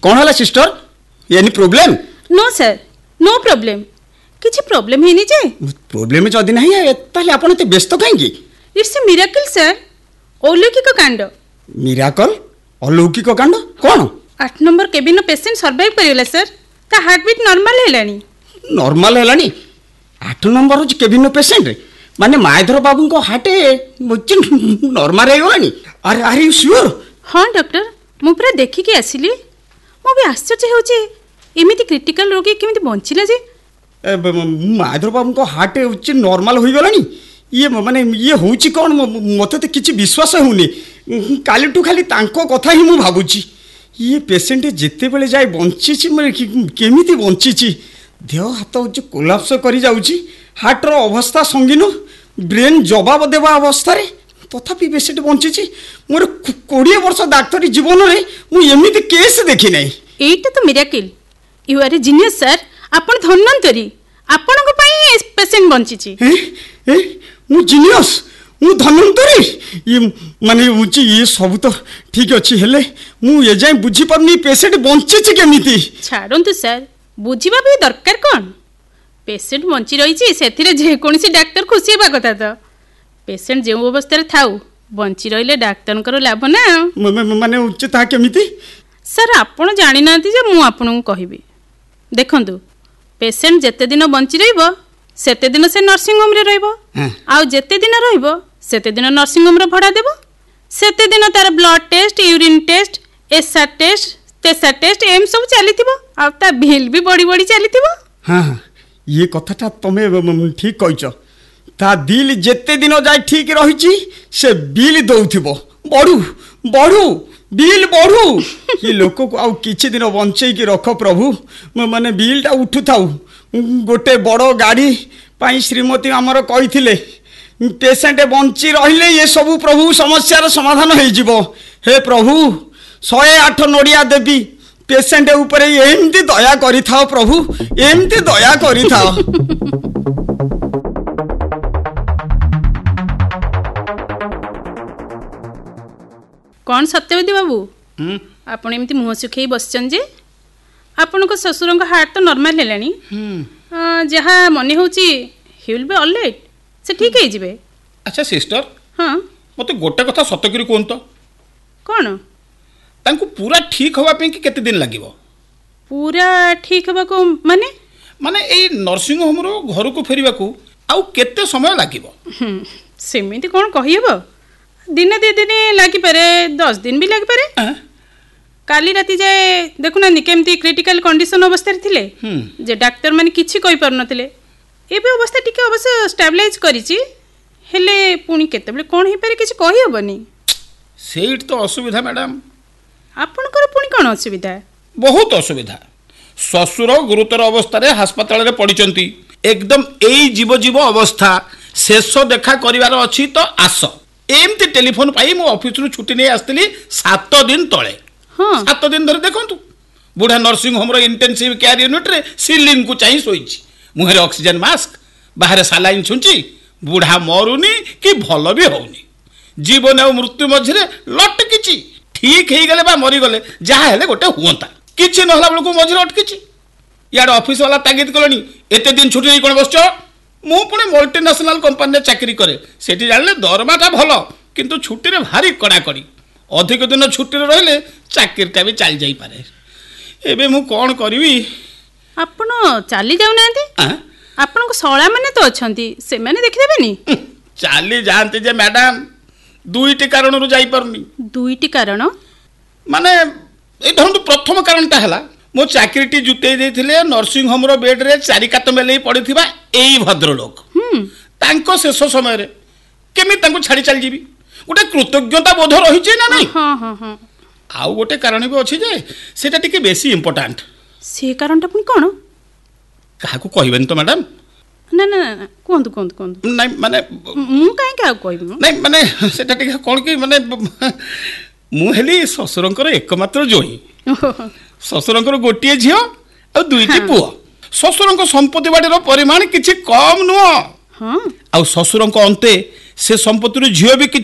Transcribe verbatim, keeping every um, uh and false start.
कौन है sister any problem? No sir no problem किछि प्रॉब्लम हेनी जे प्रॉब्लम जदी नहीं है ताले आपण ते व्यस्त काहेकी? इट्स ए मिरेकल सर अलौकिक कांड। मिरेकल अलौकिक कांड कौन? आठ नंबर केबिन पेशेंट सर्वाइव करिला सर ता हार्ट बीट नॉर्मल हेलानी। नॉर्मल हेलानी? आठ नंबर हो केबिन पेशेंट माने मायधर बाबू को हार्ट नॉर्मल हे गलानी? अरे आर यू श्योर? हां डॉक्टर मु पूरा देखि के आसिली मु भी आश्चर्य होचे एमिति क्रिटिकल रोगी केमिति बंचिला जे। माधुर बाबू को हार्ट नॉर्मल हो गलानी ये माने ये होची कौन मते तो किछि विश्वास होनी कालीटू खाली तांको कथा ही मु भाबुची ये पेशेंट जेते बेले जाय बंचिछि केमिति बंचिछि देह हाथ होची कोलाप्स करी जाउची हार्ट रो अवस्था संगीन ब्रेन जवाब देवा अवस्था रे तथापि पेशेंट बंचिछि मोर बीस वर्ष डाक्टरी जीवन रे मु एमिति केस देखि नै। एटा तो miracle you R A genius sir आपण धन्वंतरी आपण को पई पेशेंट बंचिछि। ए ए मु जीनियस मु धन्वंतरी ये माने उची ये सब तो ठीक अछि हेले मु ए जाय बुझी परनी पेशेंट बंचिछि केमिति। छाडंतु सर बुझिबा भी दरकार कोन पेशेंट बंची रहिछि सेथिरे जे कोनसी डॉक्टर खुशी हेबा कथा तो पेशेंट जे अवस्था रे थाउ बंची रहिले डॉक्टरनकर लाभ ना माने उची ता केमिति? सर आपण जानि नांती जे मु आपन को कहिबी देखंतु पेशेंट जेते दिन बंची रहइबो सेते दिन से नर्सिंग होम रे रहइबो आ जेते दिन रहइबो सेते दिन नर्सिंग होम रे भड़ा देबो सेते दिन तार blood test urine test SR test तेसर टेस्ट एम सब चलीथिबो आ ता बिल भी बड़ी बड़ी चलीथिबो। हां ये कथाटा तमे ठीक कहछ ता दिल जेते दिन जाय ठीक रहिछि से बिल दउथिबो बड़ू बड़ू बिल बढ़ू ये लोक को आउ किछि दिन बंचई की रख प्रभु माने बिल टा उठु थाउ गोटे बड़ गाड़ी पाई श्रीमती हमर कहिथिले पेशेंट बंची रहिले ये सब प्रभु समस्या समाधान हो जिवो। हे प्रभु एक सौ आठ नोडिया देवी पेशेंट ऊपर एमती दया करि थाओ प्रभु एमती दया करि थाओ। कौन सत्यवती बाबू आपण एमती मुह सुखई बसचन जे आपण को ससुर को हार्ट तो नॉर्मल हेलानी जहा मने होची he will be all right से ठीक है जिवे। अच्छा सिस्टर हां मते गोटे कथा सत्य करी कोन तो कोन तांको पूरा ठीक होवा पे कि केते दिन लागिवो? पूरा ठीक होबा को माने माने ए नर्सिंग होम रो घर को फेरिबा को आउ केते समय लागिवो? सेमिति कोन कहिबो दिन दे दिन लागी पारे दस दिन भी लागी पारे। काली राती जाए देखुना केमती क्रिटिकल कंडीशन अवस्था थिले जे डॉक्टर माने किछि कहि पर नथिले एबे अवस्था टिके अवश्य स्टेबलाइज करिछि हेले पुनी केते बेले कोन हे पारे किछि कहि हबनी। सेट तो असुविधा मैडम आपनकर पुनी कोन असुविधा? बहुत असुविधा ससुर गुरुतर अवस्था रे अस्पताल रे पडिचंती एकदम एई जीव जीव अवस्था शेष देखा करिवार अछि तो आस एमती टेलीफोन पाई मो ऑफिस रु छुट्टी नहीं आसती सात दिन तले। हाँ सात दिन धरे देखंतु बुढ़ा नर्सिंग होम रो इंटेंसिव केयर यूनिट रे सीलिंग को चाहि सोइछि मुहरे ऑक्सीजन मास्क बाहर सालाइन छुंची बुढ़ा मरुनी कि भल भी होउनी जीवन और मृत्यु मझरे लटकिछि ठीक हे गले बा मरि गले जहा हेले गोटे हुंता किछि नहला बेल को मझरे अटकिछि याड ऑफिस वाला तागिद कलनी एते दिन छुट्टी नहीं कोन बसचो मु पुणे मल्टीनेशनल कंपनी चाकरी करे सेठी जानले दरमाटा भल किंतु छुट्टी रे भारी कड़ा कड़ी अधिक दिन छुट्टी रे रहले चाकरीटा भी चल जाई पारे एबे मु कोन करबी? आपण चली जाउ नांती आपण को सळा माने तो अछंती से माने देखि देबेनी चली जानते जे मैडम दुईटी कारण रु जाई परनी। दुईटी कारण माने ए धरंतु प्रथम कारणटा हला मो चाकरीटी जुटे देथिले नर्सिंग होम रो बेड रे चारि कात मेले पड़िथिबा एई भद्रलोक तांको शेष समय रे केमि तांको छाड़ी चल जीबी गोटे कृतज्ञता बोध रही छै ना नहीं। हां हां हां आउ गोटे कारण भी अछि जे सेटा टिके बेसी इंपोर्टेंट। से कारणटा पुनी कोन काहा को कहबेन तो मैडम? ना ना ना कोंतु कोंतु कोंतु नहीं माने मु काहे का कहबो नहीं माने सेटा टिके कोन की माने मु हेली ससुरंकर एकमात्र जोई ससुरंकर गोटिए झियो आ दुईटी पुओ ससुरंक संपत्ति बाडीर परिमाण किछि कम नुह। हां आ ससुरंक अंते से संपत्ति झियो भी